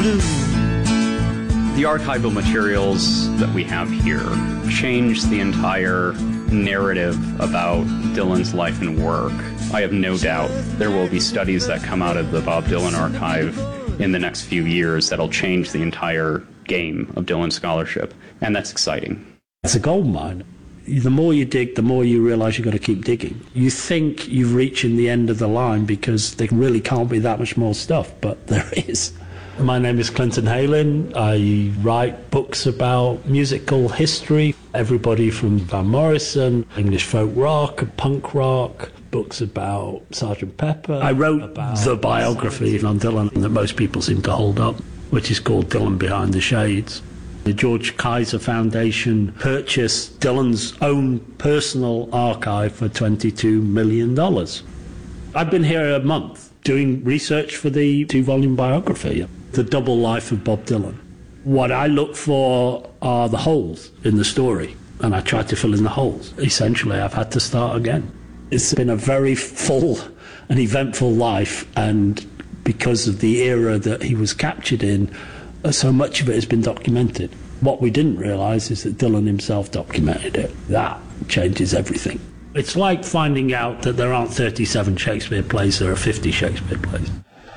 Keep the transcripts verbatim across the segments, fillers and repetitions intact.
The archival materials that we have here change the entire narrative about Dylan's life and work. I have no doubt there will be studies that come out of the Bob Dylan archive in the next few years that'll change the entire game of Dylan scholarship, and that's exciting. It's a gold mine. The more you dig, the more you realise you've got to keep digging. You think you're reaching the end of the line because there really can't be that much more stuff, but there is. My name is Clinton Heylin. I write books about musical history, everybody from Van Morrison, English folk rock, punk rock, books about Sergeant Pepper. I wrote the biography on Dylan that most people seem to hold up, which is called Dylan Behind the Shades. The George Kaiser Foundation purchased Dylan's own personal archive for twenty-two million dollars. I've been here a month doing research for the two-volume biography, The Double Life of Bob Dylan. What I look for are the holes in the story, and I try to fill in the holes. Essentially, I've had to start again. It's been a very full and eventful life, and because of the era that he was captured in, so much of it has been documented. What we didn't realise is that Dylan himself documented it. That changes everything. It's like finding out that there aren't thirty-seven Shakespeare plays, there are fifty Shakespeare plays.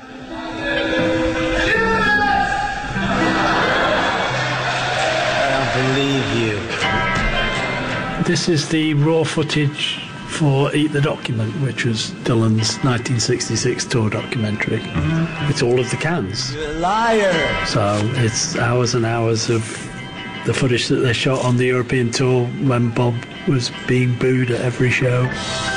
I don't believe you. This is the raw footage for Eat the Document, which was Dylan's nineteen sixty-six tour documentary. It's all of the cans. You're a liar! So it's hours and hours of the footage that they shot on the European tour when Bob was being booed at every show.